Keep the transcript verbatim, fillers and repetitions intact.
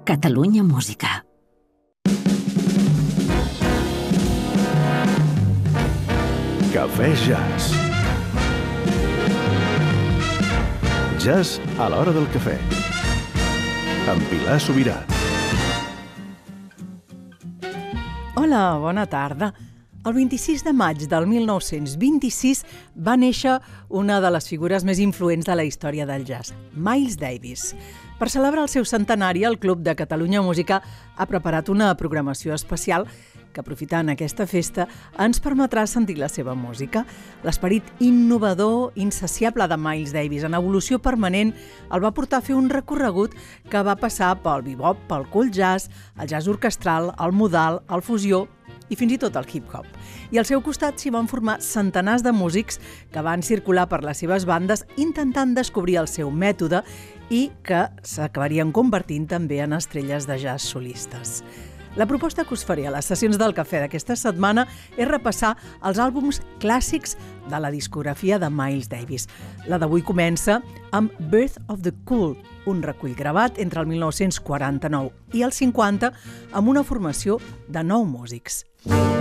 Catalunya Música. Cafè Jazz. Jazz a l'hora del cafè. Amb Pilar Sobirà. Hola, bona tarda. El vint-i-sis de maig del mil nou-cents vint-i-sis va néixer una de les figures més influents de la història del jazz, Miles Davis. Per celebrar el seu centenari, el Club de Catalunya Música ha preparat una programació especial que, aprofitant aquesta festa, ens permetrà sentir la seva música. L'esperit innovador, insaciable de Miles Davis, en evolució permanent, el va portar a fer un recorregut que va passar pel bebop, pel cool jazz, el jazz orquestral, el modal, el fusió i fins i tot el hip-hop. I al seu costat s'hi van formar centenars de músics que van circular per les seves bandes intentant descobrir el seu mètode i que s'acabarien convertint també en estrelles de jazz solistes. La proposta que us faré a les sessions del cafè d'aquesta setmana és repassar els àlbums clàssics de la discografia de Miles Davis. La d'avui comença amb Birth of the Cool, un recull gravat entre el mil nou-cents quaranta-nou i el cinquanta amb una formació de nou músics.